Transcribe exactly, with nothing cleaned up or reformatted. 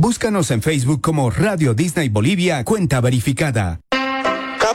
Búscanos en Facebook como Radio Disney Bolivia, cuenta verificada.